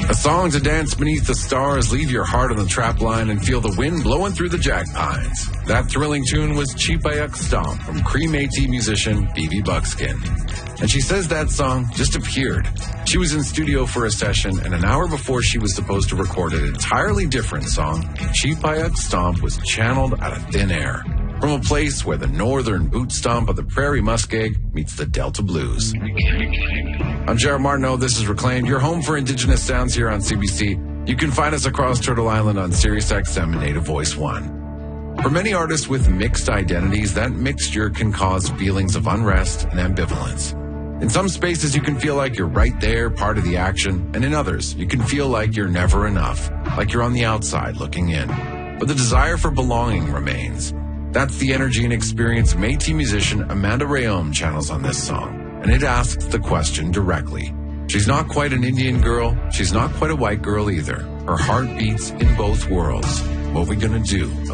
A song to dance beneath the stars, leave your heart on the trap line, and feel the wind blowing through the jack pines. That thrilling tune was Cheap-A-Yuck Stomp from Cree Métis musician Phoebe Buckskin. And she says that song just appeared. She was in studio for a session, and an hour before she was supposed to record an entirely different song, Cheap-A-Yuck Stomp was channeled out of thin air. From a place where the northern boot stomp of the prairie muskeg meets the Delta blues. I'm Jared Martineau. This is Reclaimed, your home for Indigenous sounds here on CBC. You can find us across Turtle Island on SiriusXM and Native Voice 1. For many artists with mixed identities, that mixture can cause feelings of unrest and ambivalence. In some spaces, you can feel like you're right there, part of the action, and in others, you can feel like you're never enough, like you're on the outside looking in. But the desire for belonging remains. That's the energy and experience Métis musician Amanda Rayom channels on this song, and it asks the question directly. She's not quite an Indian girl, she's not quite a white girl either. Her heart beats in both worlds. What we gonna do